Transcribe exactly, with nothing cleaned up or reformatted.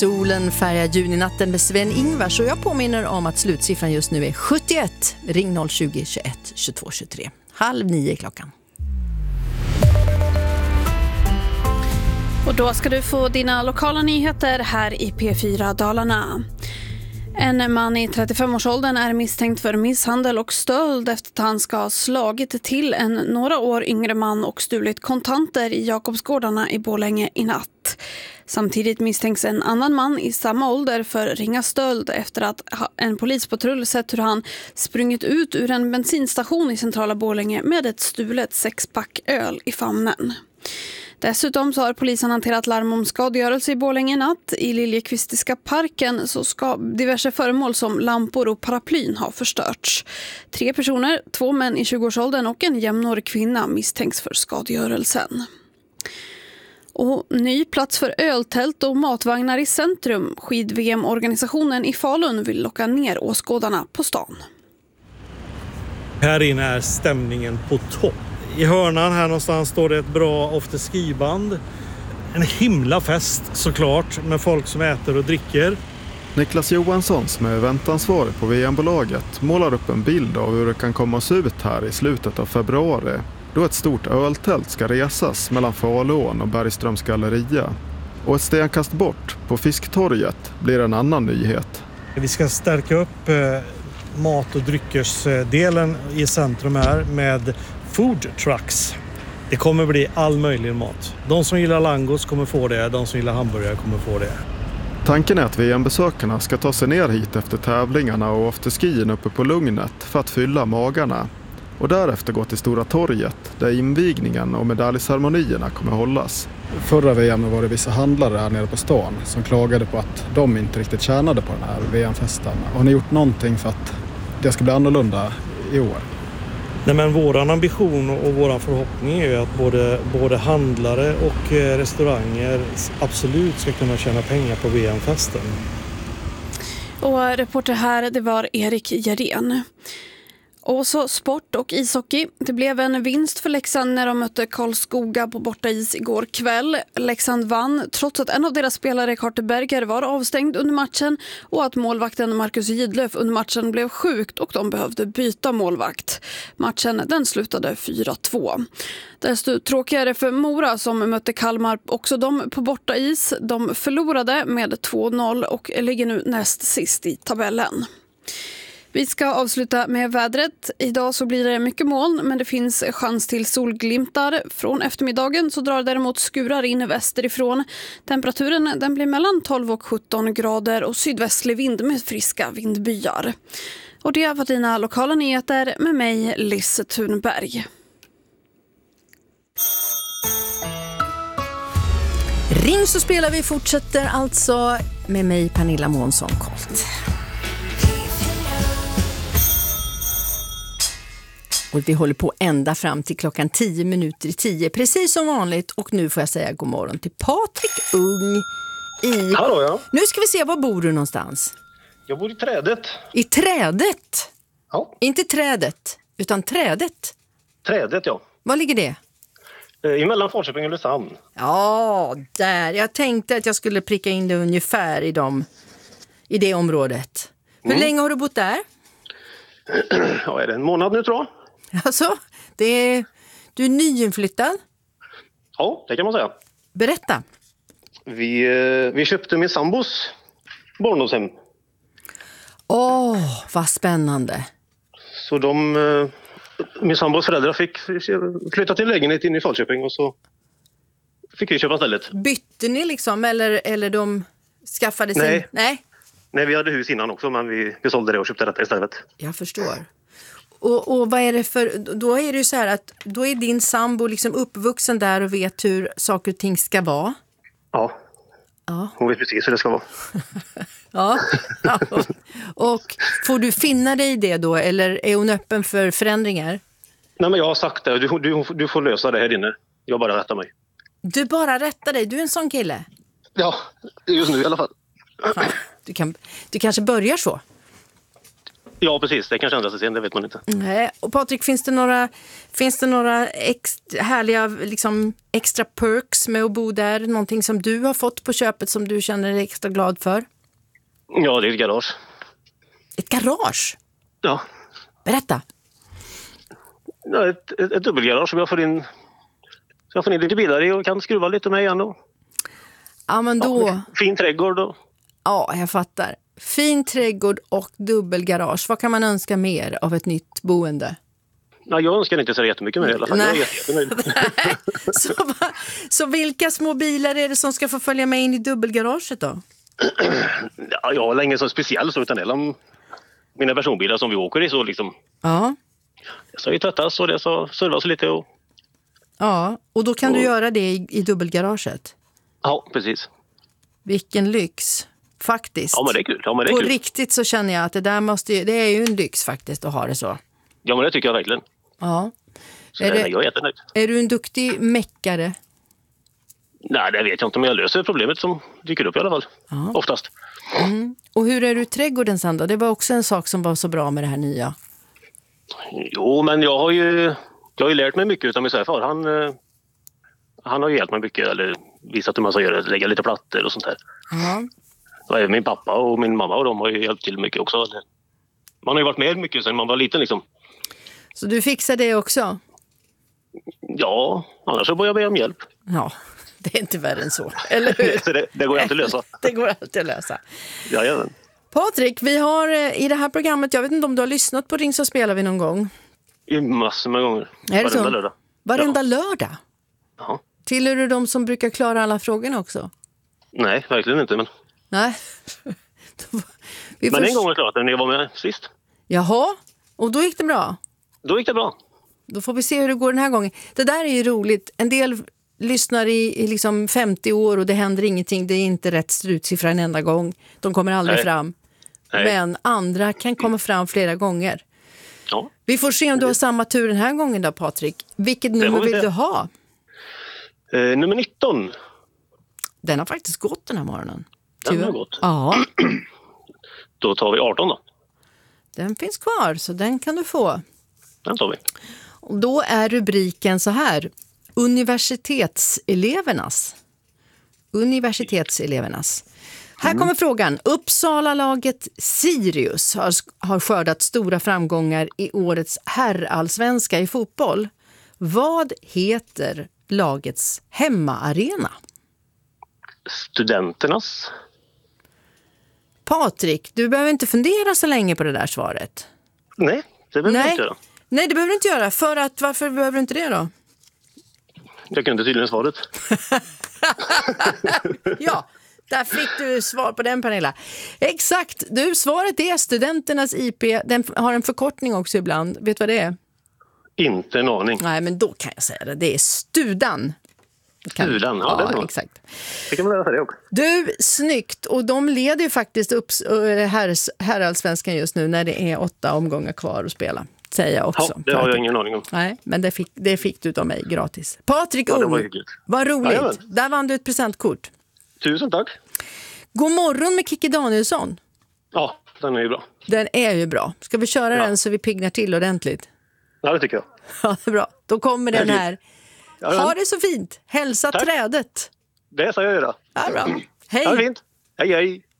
Solen färgar juninatten med Sven-Ingvars och jag påminner om att slutsiffran just nu är sjuttioett. Ring noll tjugo, tjugoett, tjugotvå tjugotre. Halv nio klockan. Och då ska du få dina lokala nyheter här i P fyra Dalarna. En man i trettiofem-årsåldern är misstänkt för misshandel och stöld efter att han ska ha slagit till en några år yngre man och stulit kontanter i Jakobsgårdarna i Borlänge i natt. Samtidigt misstänks en annan man i samma ålder för ringa stöld efter att en polispatrull sett hur han sprungit ut ur en bensinstation i centrala Borlänge med ett stulet sexpack öl i famnen. Dessutom så har polisen hanterat larm om skadegörelse i Borlänge natt. I Liljekvistiska parken så ska diverse föremål som lampor och paraplyn ha förstörts. Tre personer, två män i tjugoårsåldern och en jämnårig kvinna misstänks för skadegörelsen. Och ny plats för öltält och matvagnar i centrum. Skid-V M-organisationen i Falun vill locka ner åskådarna på stan. Här inne är stämningen på topp. I hörnan här någonstans står det ett bra afterski-band. En himla fest såklart med folk som äter och dricker. Niklas Johansson som är eventansvarig på V M-bolaget målar upp en bild av hur det kan komma att se ut här i slutet av februari. Då ett stort öltält ska resas mellan Faluån och Bergströms galleria. Och ett stenkast bort på Fisktorget blir en annan nyhet. Vi ska stärka upp eh, mat- och dryckersdelen i centrum här med food trucks. Det kommer bli all möjlig mat. De som gillar langos kommer få det, de som gillar hamburgare kommer få det. Tanken är att V M-besökarna ska ta sig ner hit efter tävlingarna och afterskien uppe på Lugnet för att fylla magarna. Och därefter gå till Stora torget där invigningen och medaljceremonierna kommer hållas. Förra V M var det vissa handlare här nere på stan som klagade på att de inte riktigt tjänade på den här V M-festen. Har ni gjort någonting för att det ska bli annorlunda i år? Nej, men våran ambition och våran förhoppning är ju att både, både handlare och restauranger absolut ska kunna tjäna pengar på V M-festen. Och reporter här, det var Erik Järén. Och så sport och ishockey. Det blev en vinst för Leksand när de mötte Karlskoga på bortais igår kväll. Leksand vann trots att en av deras spelare, Carter Berger, var avstängd under matchen och att målvakten Marcus Gidlöf under matchen blev sjukt och de behövde byta målvakt. Matchen den slutade fyra två. Desto tråkigare för Mora som mötte Kalmar, också de på bortais. De förlorade med två noll och ligger nu näst sist i tabellen. Vi ska avsluta med vädret. Idag så blir det mycket moln men det finns chans till solglimtar. Från eftermiddagen så drar däremot skurar in västerifrån. Temperaturen den blir mellan tolv och sjutton grader och sydvästlig vind med friska vindbyar. Och det var dina lokala nyheter med mig, Liz Thunberg. Ring så spelar vi fortsätter alltså med mig, Pernilla Månsson-Kolt. Och vi håller på ända fram till klockan tio minuter i tio, precis som vanligt. Och nu får jag säga god morgon till Patrik Ung i... Hallå, ja. Nu ska vi se, var bor du någonstans? Jag bor i Trädet. I Trädet? Ja. Inte Trädet, utan Trädet. Trädet, ja. Var ligger det? Eh, Emellan Falköping och Ulricehamn. Ja, där. Jag tänkte att jag skulle pricka in det ungefär i, dem, i det området. Hur mm. länge har du bott där? Ja, är det en månad nu tror jag. Alltså, det är, du är nyinflyttad? Ja, det kan man säga. Berätta. Vi, vi köpte min sambos barndomshem. Åh, oh, vad spännande. Så de, min sambos föräldrar fick flytta till lägenhet in i Falköping och så fick vi köpa stället. Bytte ni liksom eller, eller de skaffade sin... Nej. Nej. Nej, vi hade hus innan också men vi, vi sålde det och köpte detta istället. Jag förstår. Och, och vad är det för... Då är det ju så här att då är din sambo liksom uppvuxen där och vet hur saker och ting ska vara. Ja. Ja. Hon vet precis hur det ska vara. Ja. Och, och får du finna dig i det då eller är hon öppen för förändringar? Nej, men jag har sagt det. Du, du, du får lösa det här inne. Jag bara rättar mig. Du bara rättar dig? Du är en sån kille? Ja, just nu i alla fall. Ja, du, kan, du kanske börjar så? Ja, precis. Det kanske ändrar sig sen, det vet man inte. Nej. Och Patrik, finns det några, finns det några ex, härliga liksom, extra perks med att bo där? Någonting som du har fått på köpet som du känner dig extra glad för? Ja, det är ett garage. Ett garage? Ja. Berätta. Ja, ett, ett, ett dubbelgarage som jag får in, så jag får in lite bilar i och kan skruva lite med igen. Och, Ja, men då... ja, fin trädgård. Och. Ja, jag fattar. Fin trädgård och dubbelgarage. Vad kan man önska mer av ett nytt boende? Ja, jag önskar inte så jättemycket mer i alla fall. Nej. Jag är jättenöjd. så, va- så vilka små bilar är det som ska få följa med in i dubbelgaraget då? Ja, jag har länge så speciell så utan det är om mina personbilar som vi åker i så liksom. Ja. Det ska ju tvättas och det ska servas lite och... Ja, och då kan och, du göra det i, i dubbelgaraget. Ja, precis. Vilken lyx, faktiskt. Ja, men det är kul. Ja, men det är På kul. riktigt så känner jag att det där måste ju, det är ju en lyx faktiskt att ha det så. Ja, men det tycker jag verkligen. Ja. Så Är det, det- jag är jättenöjd. Är du en duktig meckare? Nej, det vet jag inte, men jag löser problemet som dyker upp i alla fall. Ja. Oftast. Och hur är du i trädgården sen då? Det var också en sak som var så bra med det här nya. Jo, men jag har ju, jag har ju lärt mig mycket utav min svärfar. Han, eh, han har ju hjälpt mig mycket, eller visat hur man ska göra, lägga lite plattor och sånt där. Ja. Och även min pappa och min mamma och de har ju hjälpt till mycket också. Man har ju varit med mycket sedan man var liten liksom. Så du fixar det också? Ja, annars så får jag be om hjälp. Ja, det är inte värre än så. Eller hur? Så det, det går ju alltid att lösa. Det går alltid att lösa. Jajamän. Patrik, vi har eh, i det här programmet, jag vet inte om du har lyssnat på Ring så spelar vi någon gång. I massor med gånger. Är det Varenda så? lördag. Varenda lördag? Ja. Tillhör du de som brukar klara alla frågorna också? Nej, verkligen inte. Men, Nej. vi får... men en gång har jag klarat det när jag var med sist. Jaha, och då gick det bra? Då gick det bra. Då får vi se hur det går den här gången. Det där är ju roligt. En del lyssnar i, i liksom femtio år och det händer ingenting. Det är inte rätt slutsiffra en enda gång. De kommer aldrig Nej. fram. Nej. Men andra kan komma fram flera gånger. Ja. Vi får se om du har samma tur den här gången då, Patrik. Vilket nummer vi vill se. du ha? Eh, nummer nitton. Den har faktiskt gått den här morgonen. Den har Tyvärr. gått. Ja, Då tar vi arton då. den finns kvar så den kan du få. Den tar vi. Och då är rubriken så här. Universitetselevernas. Universitetselevernas. Här kommer frågan. Uppsala-laget Sirius har, har skördat stora framgångar i årets herrallsvenska i fotboll. Vad heter lagets hemmaarena? Studenternas. Patrik, du behöver inte fundera så länge på det där svaret. Nej, det behöver jag Nej. inte göra. Nej, det behöver du inte göra. För att, varför behöver du inte det då? Jag kunde tydligen svaret. Ja, där fick du svar på den, Pernilla. Exakt, du, svaret är Studenternas I P. Den har en förkortning också ibland. Vet du vad det är? Inte en aning. Nej, men då kan jag säga det. Det är Studan. Kan... Studan, ja, det är bra. Exakt. Det kan man lära sig det också. Du, snyggt. Och de leder ju faktiskt upp herrs, herrallsvenskan just nu när det är åtta omgångar kvar att spela. Säger jag också. Ja, det har jag ingen aning om. Nej, men det fick, det fick du av mig gratis. Patrik Ja, det var Ung, hyggligt. vad roligt. Jajamän. Där vann du ett presentkort. Tusen tack. God morgon med Kikki Danielsson. Ja, den är ju bra. Den är ju bra. Ska vi köra Ja. den så vi pignar till ordentligt? Ja, det tycker jag. Ja, det är bra. Då kommer den här. Jajamän. Ha det så fint. Hälsa Tack. trädet. Det ska jag göra. Ja, bra. Ha det Hej. fint. Hej, hej.